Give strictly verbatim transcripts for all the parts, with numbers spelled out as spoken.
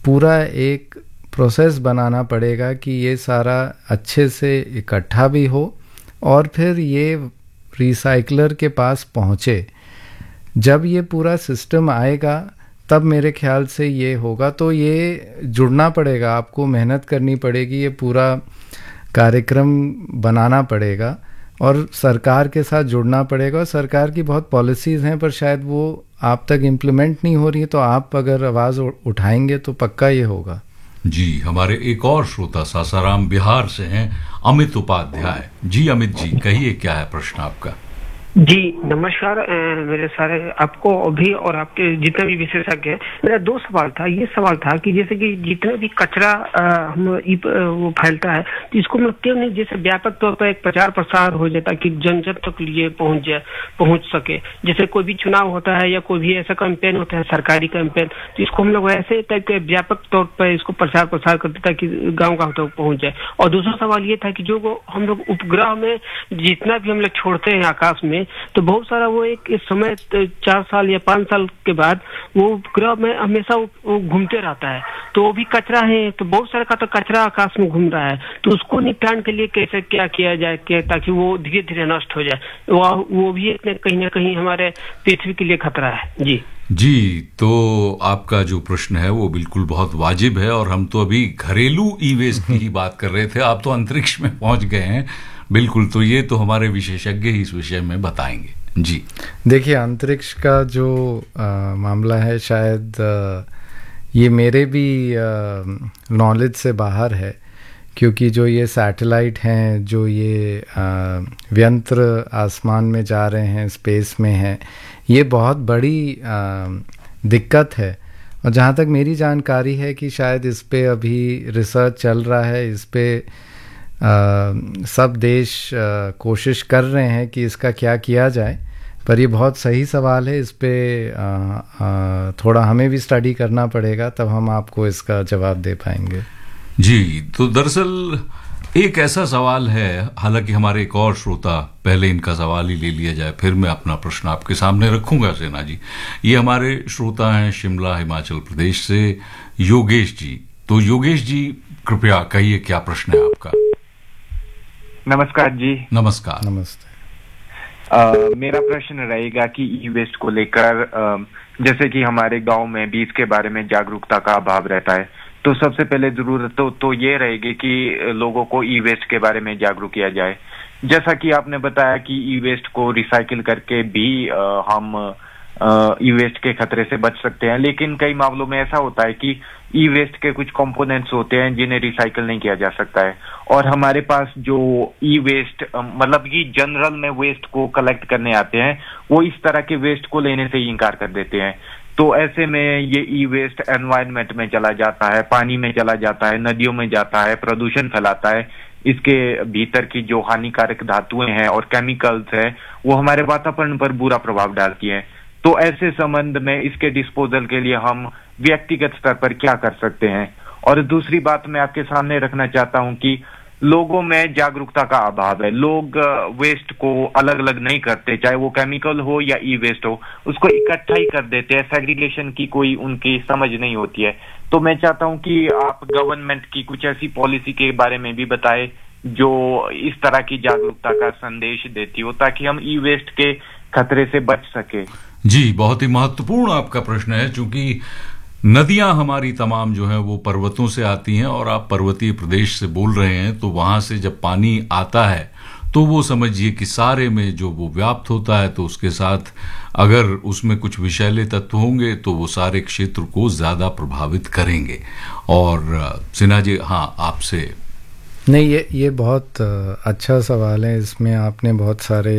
पूरा एक प्रोसेस बनाना पड़ेगा कि ये सारा अच्छे से इकट्ठा भी हो और फिर ये रिसाइकलर के पास पहुँचे। जब ये पूरा सिस्टम आएगा तब मेरे ख्याल से ये होगा। तो ये जुड़ना पड़ेगा, आपको मेहनत करनी पड़ेगी, ये पूरा कार्यक्रम बनाना पड़ेगा और सरकार के साथ जुड़ना पड़ेगा। और सरकार की बहुत पॉलिसीज़ हैं पर शायद वो आप तक इम्प्लीमेंट नहीं हो रही है, तो आप अगर आवाज़ उठाएंगे तो पक्का ये होगा। जी, हमारे एक और श्रोता सासाराम बिहार से हैं, अमित उपाध्याय जी। अमित जी, कहिए क्या है प्रश्न आपका? जी नमस्कार मेरे सारे आपको भी और आपके जितने भी विशेषज्ञ हैं। मेरा दो सवाल था। ये सवाल था कि जैसे कि जितना भी कचरा हम वो फैलता है तो इसको मतलब क्यों नहीं जैसे व्यापक तौर पर एक प्रचार प्रसार हो जाता कि जन जन तक लिए पहुंच जाए पहुंच सके। जैसे कोई भी चुनाव होता है या कोई भी ऐसा कैंपेन होता है, सरकारी कैंपेन, तो इसको हम लोग ऐसे टाइप के व्यापक तौर पर इसको प्रचार प्रसार करते ताकि गाँव गाँव तक पहुंच जाए। और दूसरा सवाल ये था कि जो हम लोग उपग्रह में जितना भी हम लोग छोड़ते हैं आकाश में, तो बहुत सारा वो एक इस समय चार साल या पांच साल के बाद वो उपग्रह में हमेशा वो घूमते रहता है, तो वो भी कचरा है। तो बहुत सारा का तो कचरा आकाश में घूम रहा है, तो उसको निपटान के लिए कैसे क्या किया जाए कि ताकि वो धीरे धीरे नष्ट हो जाए। वो वो भी कहीं ना कहीं हमारे पृथ्वी के लिए खतरा है। जी जी, तो आपका जो प्रश्न है वो बिल्कुल बहुत वाजिब है। और हम तो अभी घरेलू ई वेस्ट की ही बात कर रहे थे, आप तो अंतरिक्ष में पहुंच गए हैं। बिल्कुल, तो ये तो हमारे विशेषज्ञ ही इस विषय में बताएंगे। जी देखिए, अंतरिक्ष का जो आ, मामला है शायद आ, ये मेरे भी नॉलेज से बाहर है, क्योंकि जो ये सैटेलाइट हैं, जो ये आ, व्यंत्र आसमान में जा रहे हैं, स्पेस में हैं, ये बहुत बड़ी आ, दिक्कत है। और जहाँ तक मेरी जानकारी है कि शायद इस पे अभी रिसर्च चल रहा है, इस पे आ, सब देश आ, कोशिश कर रहे हैं कि इसका क्या किया जाए। पर ये बहुत सही सवाल है, इस पे आ, आ, थोड़ा हमें भी स्टडी करना पड़ेगा, तब हम आपको इसका जवाब दे पाएंगे। जी, तो दरअसल एक ऐसा सवाल है, हालांकि हमारे एक और श्रोता, पहले इनका सवाल ही ले लिया जाए, फिर मैं अपना प्रश्न आपके सामने रखूंगा सेना जी। ये हमारे श्रोता हैं शिमला हिमाचल प्रदेश से, योगेश जी। तो योगेश जी, कृपया कहिए क्या प्रश्न है आपका? नमस्कार जी। नमस्कार। नमस्ते। uh, मेरा प्रश्न रहेगा कि ई वेस्ट को लेकर, uh, जैसे कि हमारे गांव में भी इसके बारे में जागरूकता का अभाव रहता है, तो सबसे पहले जरूरत तो, तो ये रहेगी कि लोगों को ई वेस्ट के बारे में जागरूक किया जाए। जैसा कि आपने बताया कि ई वेस्ट को रिसाइकिल करके भी uh, हम ई वेस्ट के खतरे से बच सकते हैं, लेकिन कई मामलों में ऐसा होता है कि ई वेस्ट के कुछ कंपोनेंट्स होते हैं जिन्हें रिसाइकिल नहीं किया जा सकता है। और हमारे पास जो ई वेस्ट, मतलब कि जनरल में वेस्ट को कलेक्ट करने आते हैं, वो इस तरह के वेस्ट को लेने से ही इनकार कर देते हैं। तो ऐसे में ये ई वेस्ट एनवायरनमेंट में चला जाता है, पानी में चला जाता है, नदियों में जाता है, प्रदूषण फैलाता है। इसके भीतर की जो हानिकारक धातुएं हैं और केमिकल्स हैं, वो हमारे वातावरण पर बुरा प्रभाव डालती हैं। तो ऐसे संबंध में इसके डिस्पोजल के लिए हम व्यक्तिगत स्तर पर क्या कर सकते हैं? और दूसरी बात मैं आपके सामने रखना चाहता हूं कि लोगों में जागरूकता का अभाव है। लोग वेस्ट को अलग अलग नहीं करते, चाहे वो केमिकल हो या ई वेस्ट हो, उसको इकट्ठा ही कर देते हैं। सेग्रीगेशन की कोई उनकी समझ नहीं होती है। तो मैं चाहता हूं कि आप गवर्नमेंट की कुछ ऐसी पॉलिसी के बारे में भी बताएं जो इस तरह की जागरूकता का संदेश देती हो, ताकि हम ई वेस्ट के खतरे से बच सके। जी, बहुत ही महत्वपूर्ण आपका प्रश्न है, क्योंकि नदियां हमारी तमाम जो हैं वो पर्वतों से आती हैं, और आप पर्वतीय प्रदेश से बोल रहे हैं, तो वहां से जब पानी आता है तो वो समझिए कि सारे में जो वो व्याप्त होता है, तो उसके साथ अगर उसमें कुछ विषैले तत्व होंगे तो वो सारे क्षेत्र को ज्यादा प्रभावित करेंगे। और सिन्हा जी, हाँ, आपसे नहीं, ये ये बहुत अच्छा सवाल है। इसमें आपने बहुत सारे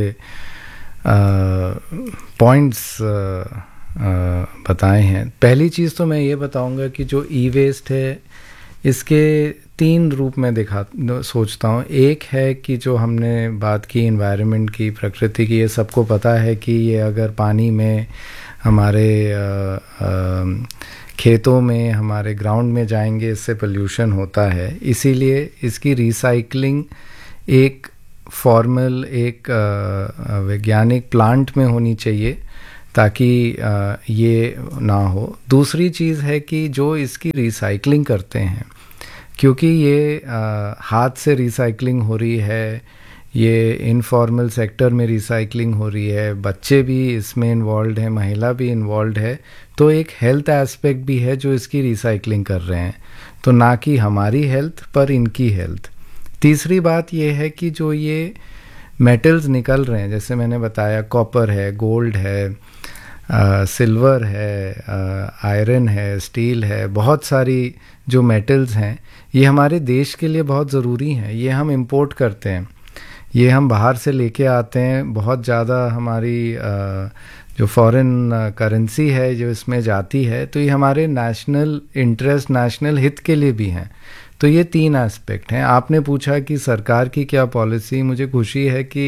पॉइंट्स बताए हैं। पहली चीज़ तो मैं ये बताऊंगा कि जो ई वेस्ट है, इसके तीन रूप में दिखा सोचता हूँ। एक है कि जो हमने बात की एनवायरनमेंट की, प्रकृति की, ये सबको पता है कि ये अगर पानी में, हमारे आ, आ, खेतों में, हमारे ग्राउंड में जाएंगे, इससे पोल्यूशन होता है। इसीलिए इसकी रिसाइकलिंग एक फॉर्मल, एक वैज्ञानिक प्लांट में होनी चाहिए, ताकि ये ना हो। दूसरी चीज़ है कि जो इसकी रिसाइकलिंग करते हैं, क्योंकि ये हाथ से रिसाइकलिंग हो रही है, ये इनफॉर्मल सेक्टर में रिसाइकलिंग हो रही है, बच्चे भी इसमें इन्वॉल्व हैं, महिला भी इन्वॉल्व है, तो एक हेल्थ एस्पेक्ट भी है जो इसकी रिसाइकलिंग कर रहे हैं, तो ना कि हमारी हेल्थ पर इनकी हेल्थ। तीसरी बात ये है कि जो ये मेटल्स निकल रहे हैं, जैसे मैंने बताया कॉपर है, गोल्ड है, आ, सिल्वर है, आयरन है, स्टील है, बहुत सारी जो मेटल्स हैं ये हमारे देश के लिए बहुत ज़रूरी हैं। ये हम इंपोर्ट करते हैं, ये हम बाहर से लेके आते हैं, बहुत ज़्यादा हमारी आ, जो फॉरेन करेंसी है जो इसमें जाती है, तो ये हमारे नेशनल इंटरेस्ट, नेशनल हित के लिए भी हैं। तो ये तीन एस्पेक्ट हैं। आपने पूछा कि सरकार की क्या पॉलिसी, मुझे खुशी है कि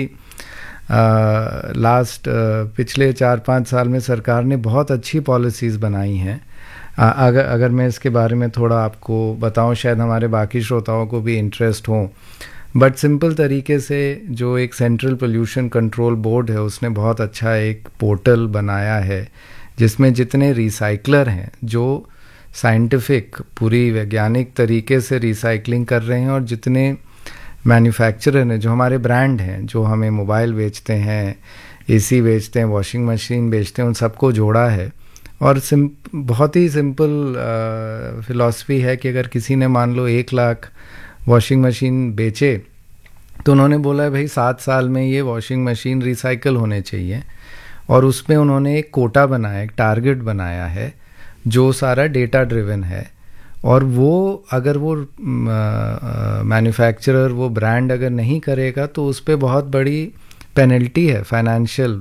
लास्ट पिछले चार पाँच साल में सरकार ने बहुत अच्छी पॉलिसीज़ बनाई हैं। अगर अगर मैं इसके बारे में थोड़ा आपको बताऊं, शायद हमारे बाकी श्रोताओं को भी इंटरेस्ट हो, बट सिंपल तरीके से जो एक सेंट्रल पोल्यूशन कंट्रोल बोर्ड है उसने बहुत अच्छा एक पोर्टल बनाया है जिसमें जितने रिसाइकलर हैं जो साइंटिफिक पूरी वैज्ञानिक तरीके से रिसाइकलिंग कर रहे हैं, और जितने मैन्युफैक्चरर हैं जो हमारे ब्रांड हैं, जो हमें मोबाइल बेचते हैं, एसी बेचते हैं, वॉशिंग मशीन बेचते हैं, उन सबको जोड़ा है। और सिम बहुत ही सिंपल फिलॉसफी है कि अगर किसी ने मान लो एक लाख वॉशिंग मशीन बेचे, तो उन्होंने बोला है भाई सात साल में ये वॉशिंग मशीन रिसाइकल होने चाहिए, और उसमें उन्होंने एक कोटा बनाया, एक टारगेट बनाया है जो सारा डेटा ड्रिवन है। और वो अगर वो मैन्युफैक्चरर वो ब्रांड अगर नहीं करेगा तो उस पर बहुत बड़ी पेनल्टी है, फाइनेंशियल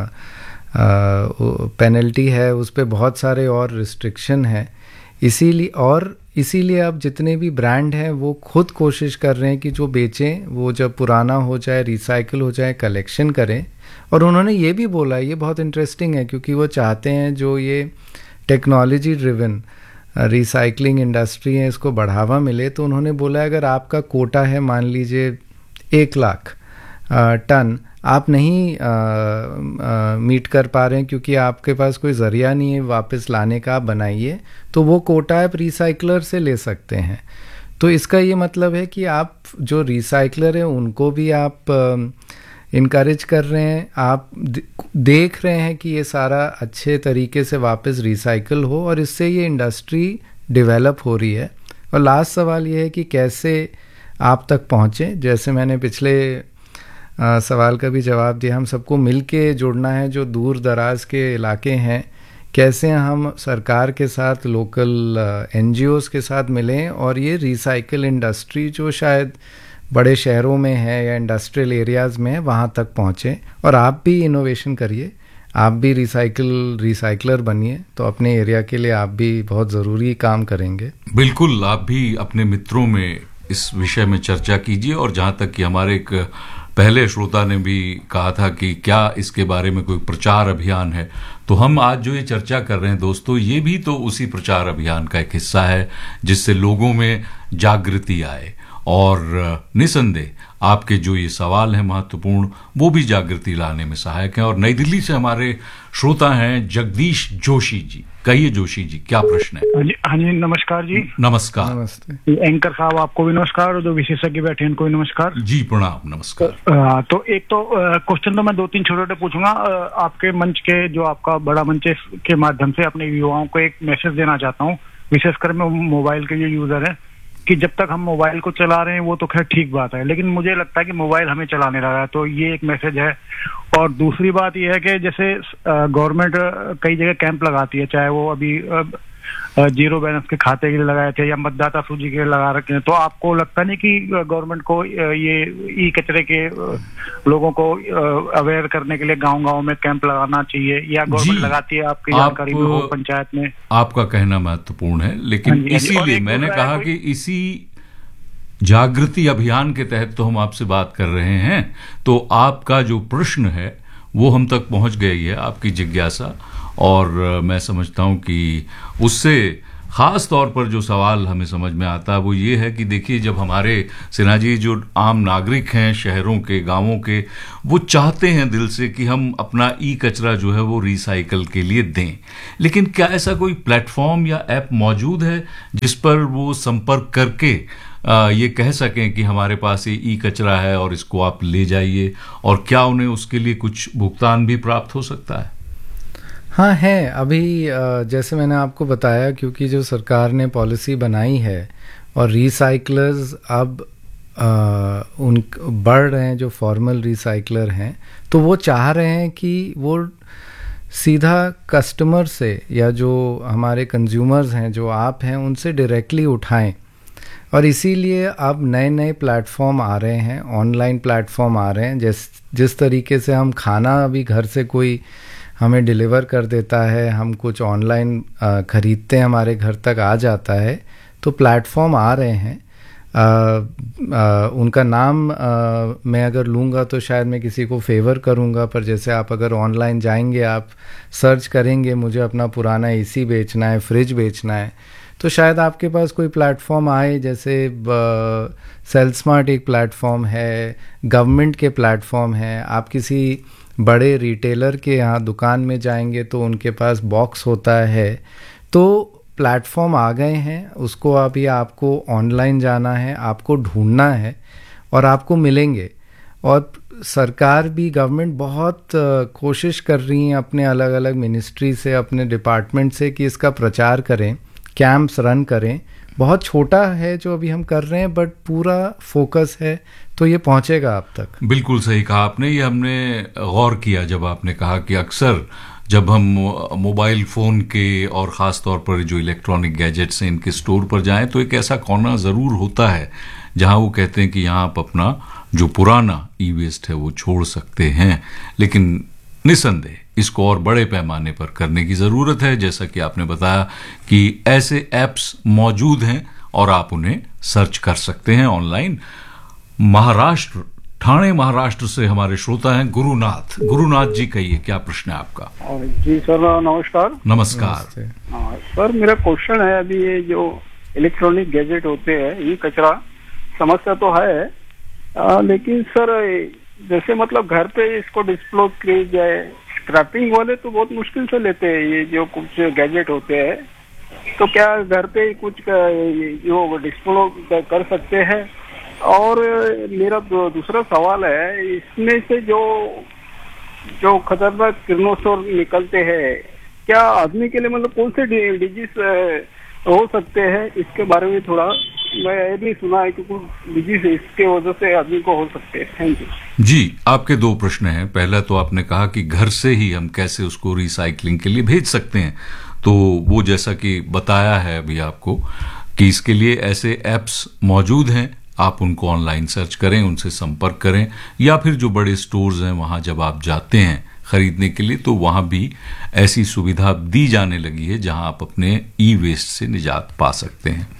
पेनल्टी है, उस पर बहुत सारे और रिस्ट्रिक्शन है। इसीलिए और इसीलिए अब जितने भी ब्रांड हैं वो खुद कोशिश कर रहे हैं कि जो बेचें वो जब पुराना हो जाए, रिसाइकिल हो जाए, कलेक्शन करें। और उन्होंने ये भी बोला, ये बहुत इंटरेस्टिंग है, क्योंकि वो चाहते हैं जो ये टेक्नोलॉजी ड्रिवन रिसाइकलिंग इंडस्ट्री है इसको बढ़ावा मिले। तो उन्होंने बोला अगर आपका कोटा है मान लीजिए एक लाख टन, आप नहीं आ, आ, मीट कर पा रहे हैं क्योंकि आपके पास कोई ज़रिया नहीं है वापस लाने का, आप बनाइए, तो वो कोटा आप रिसाइकलर से ले सकते हैं। तो इसका ये मतलब है कि आप जो रिसाइकलर हैं उनको भी आप इनकरेज कर रहे हैं, आप देख रहे हैं कि ये सारा अच्छे तरीके से वापस रिसाइकल हो, और इससे ये इंडस्ट्री डेवलप हो रही है। और लास्ट सवाल ये है कि कैसे आप तक पहुँचे। जैसे मैंने पिछले आ, सवाल का भी जवाब दिया, हम सबको मिल के जुड़ना है जो दूर दराज के इलाके हैं, कैसे हम सरकार के साथ, लोकल एन जी ओज़ के साथ मिलें और ये रिसाइकल इंडस्ट्री जो शायद बड़े शहरों में है या इंडस्ट्रियल एरियाज़ में है वहाँ तक पहुँचे। और आप भी इनोवेशन करिए, आप भी रिसाइकल रिसाइकलर बनिए, तो अपने एरिया के लिए आप भी बहुत ज़रूरी काम करेंगे। बिल्कुल, आप भी अपने मित्रों में इस विषय में चर्चा कीजिए। और जहाँ तक कि हमारे एक पहले श्रोता ने भी कहा था कि क्या इसके बारे में कोई प्रचार अभियान है, तो हम आज जो ये चर्चा कर रहे हैं दोस्तों, ये भी तो उसी प्रचार अभियान का एक हिस्सा है जिससे लोगों में जागृति आए। और निसंदेह आपके जो ये सवाल हैं महत्वपूर्ण, वो भी जागृति लाने में सहायक हैं। और नई दिल्ली से हमारे श्रोता हैं जगदीश जोशी जी। कहिए जोशी जी, क्या प्रश्न है? हाँ जी, हाँ जी, नमस्कार जी। नमस्कार। नमस्ते एंकर साहब आपको भी नमस्कार, और जो विशेषज्ञ बैठे हैं उनको भी नमस्कार जी। प्रणाम, नमस्कार। आ, तो एक तो क्वेश्चन तो मैं दो तीन छोटे छोटे पूछूंगा। आपके मंच के जो आपका बड़ा मंच है के माध्यम से अपने युवाओं को एक मैसेज देना चाहता हूँ, विशेषकर मैं मोबाइल के जो यूजर है, कि जब तक हम मोबाइल को चला रहे हैं वो तो खैर ठीक बात है, लेकिन मुझे लगता है कि मोबाइल हमें चलाने लगा है, तो ये एक मैसेज है। और दूसरी बात ये है कि जैसे गवर्नमेंट कई जगह कैंप लगाती है, चाहे वो अभी जीरो बैलेंस के खाते के लिए लगाए थे या मतदाता सूची के लिए लगा रखे हैं, तो आपको लगता नहीं कि गवर्नमेंट को ये ई कचरे के लोगों को अवेयर करने के लिए गांव-गांव में कैंप लगाना चाहिए, या गवर्नमेंट लगाती है आपकी जानकारी में हो पंचायत में? आपका कहना महत्वपूर्ण है, लेकिन इसीलिए मैंने कहा कि इसी जागृति अभियान के तहत तो हम आपसे बात कर रहे हैं। तो आपका जो प्रश्न है वो हम तक पहुंच गई है, आपकी जिज्ञासा, और मैं समझता हूं कि उससे खास तौर पर जो सवाल हमें समझ में आता है वो ये है कि देखिए, जब हमारे सिन्हा जी जो आम नागरिक हैं शहरों के, गांवों के, वो चाहते हैं दिल से कि हम अपना ई कचरा जो है वो रिसाइकल के लिए दें, लेकिन क्या ऐसा कोई प्लेटफॉर्म या ऐप मौजूद है जिस पर वो संपर्क करके आ, ये कह सकें कि हमारे पास ये ई कचरा है और इसको आप ले जाइए, और क्या उन्हें उसके लिए कुछ भुगतान भी प्राप्त हो सकता है? हाँ है, अभी जैसे मैंने आपको बताया, क्योंकि जो सरकार ने पॉलिसी बनाई है और रिसाइकलर्स अब आ, उन बढ़ रहे हैं, जो फॉर्मल रिसाइकलर हैं, तो वो चाह रहे हैं कि वो सीधा कस्टमर से या जो हमारे कंज्यूमर्स हैं, जो आप हैं, उनसे डायरेक्टली उठाएं। और इसीलिए अब नए नए प्लेटफॉर्म आ रहे हैं, ऑनलाइन प्लेटफॉर्म आ रहे हैं। जिस जिस तरीके से हम खाना अभी घर से कोई हमें डिलीवर कर देता है, हम कुछ ऑनलाइन ख़रीदते हैं, हमारे घर तक आ जाता है, तो प्लेटफॉर्म आ रहे हैं। आ, आ, उनका नाम आ, मैं अगर लूँगा तो शायद मैं किसी को फेवर करूँगा, पर जैसे आप अगर ऑनलाइन जाएंगे, आप सर्च करेंगे मुझे अपना पुराना एसी बेचना है, फ्रिज बेचना है, तो शायद आपके पास कोई प्लेटफॉर्म आए, जैसे सेल स्मार्ट एक प्लेटफॉर्म है, गवर्नमेंट के प्लेटफॉर्म हैं। आप किसी बड़े रिटेलर के यहाँ दुकान में जाएंगे तो उनके पास बॉक्स होता है। तो प्लेटफॉर्म आ गए हैं, उसको अभी आपको ऑनलाइन जाना है, आपको ढूंढना है और आपको मिलेंगे। और सरकार भी, गवर्नमेंट बहुत कोशिश कर रही है अपने अलग अलग मिनिस्ट्री से, अपने डिपार्टमेंट से, कि इसका प्रचार करें, कैंप्स रन करें। बहुत छोटा है जो अभी हम कर रहे हैं, बट पूरा फोकस है, तो ये पहुंचेगा आप तक। बिल्कुल सही कहा आपने। ये हमने गौर किया जब आपने कहा कि अक्सर जब हम मोबाइल फ़ोन के और ख़ास तौर पर जो इलेक्ट्रॉनिक गैजेट्स हैं इनके स्टोर पर जाएं, तो एक ऐसा कोना ज़रूर होता है जहां वो कहते हैं कि यहाँ आप अपना जो पुराना ई वेस्ट है वो छोड़ सकते हैं। लेकिन निसंदेह इसको और बड़े पैमाने पर करने की ज़रूरत है। जैसा कि आपने बताया कि ऐसे ऐप्स मौजूद हैं और आप उन्हें सर्च कर सकते हैं ऑनलाइन। महाराष्ट्र, ठाणे महाराष्ट्र से हमारे श्रोता हैं गुरुनाथ। गुरुनाथ जी, कहिए क्या प्रश्न है आपका? जी सर, नमस्कार। नमस्कार। हाँ सर, मेरा क्वेश्चन है, अभी ये जो इलेक्ट्रॉनिक गैजेट होते हैं, ये कचरा समस्या तो है, आ, लेकिन सर जैसे मतलब घर पे इसको डिस्पोज किया जाए, स्क्रैपिंग वाले तो बहुत मुश्किल से लेते हैं ये जो कुछ गैजेट होते हैं, तो क्या घर पे कुछ जो डिस्पोज कर सकते हैं? और मेरा दूसरा सवाल है, इसमें से जो जो खतरनाक किरणोत्सर्ग निकलते हैं, क्या आदमी के लिए मतलब कौन से डिजीज हो सकते हैं? इसके बारे में थोड़ा, मैं ये भी सुना है कि कुछ डिजीज इसके वजह से आदमी को हो सकते हैं। थैंक यू जी। आपके दो प्रश्न हैं। पहला तो आपने कहा कि घर से ही हम कैसे उसको रिसाइकलिंग के लिए भेज सकते हैं, तो वो जैसा कि बताया है अभी आपको कि इसके लिए ऐसे ऐप्स मौजूद हैं, आप उनको ऑनलाइन सर्च करें, उनसे संपर्क करें, या फिर जो बड़े स्टोर्स हैं वहां जब आप जाते हैं खरीदने के लिए, तो वहां भी ऐसी सुविधा दी जाने लगी है जहां आप अपने ई वेस्ट से निजात पा सकते हैं।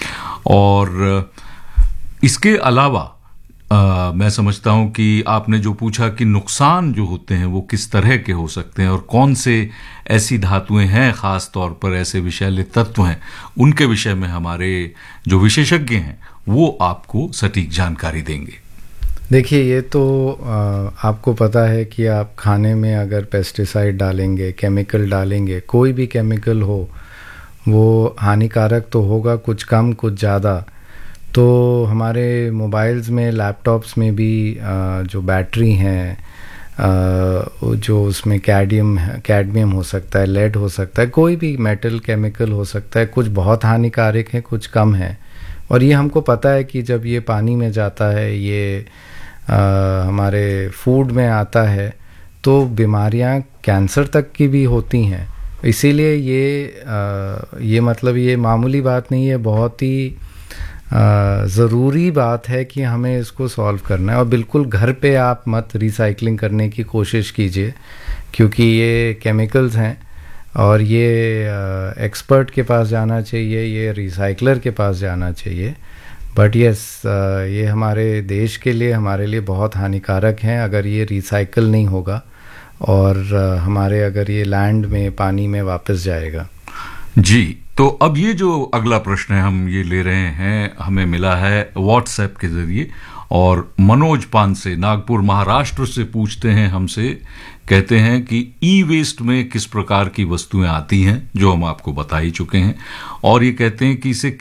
और इसके अलावा आ, मैं समझता हूं कि आपने जो पूछा कि नुकसान जो होते हैं वो किस तरह के हो सकते हैं और कौन से ऐसी धातुएं हैं, खास तौर पर ऐसे विषैले तत्व हैं, उनके विषय में हमारे जो विशेषज्ञ हैं वो आपको सटीक जानकारी देंगे। देखिए, ये तो आ, आपको पता है कि आप खाने में अगर पेस्टिसाइड डालेंगे, केमिकल डालेंगे, कोई भी केमिकल हो, वो हानिकारक तो होगा, कुछ कम कुछ ज़्यादा। तो हमारे मोबाइल्स में, लैपटॉप्स में भी आ, जो बैटरी हैं, जो उसमें कैडमियम कैडमियम हो सकता है, लेड हो सकता है, कोई भी मेटल केमिकल हो सकता है, कुछ बहुत हानिकारक है, कुछ कम है। और ये हमको पता है कि जब ये पानी में जाता है, ये आ, हमारे फूड में आता है, तो बीमारियां कैंसर तक की भी होती हैं। इसीलिए ये आ, ये मतलब ये मामूली बात नहीं है, बहुत ही ज़रूरी बात है कि हमें इसको सॉल्व करना है। और बिल्कुल घर पे आप मत रिसाइकलिंग करने की कोशिश कीजिए, क्योंकि ये केमिकल्स हैं और ये एक्सपर्ट के पास जाना चाहिए, ये रिसाइकलर के पास जाना चाहिए। बट यस, ये हमारे देश के लिए, हमारे लिए बहुत हानिकारक हैं अगर ये रिसाइकल नहीं होगा और हमारे अगर ये लैंड में, पानी में वापस जाएगा। जी, तो अब ये जो अगला प्रश्न है हम ये ले रहे हैं, हमें मिला है व्हाट्सएप के जरिए, और मनोज पान से नागपुर महाराष्ट्र से पूछते हैं हमसे, कहते हैं कि ई वेस्ट में किस प्रकार की वस्तुएं आती हैं, जो हम आपको बता ही चुके हैं, और ये कहते हैं कि इसे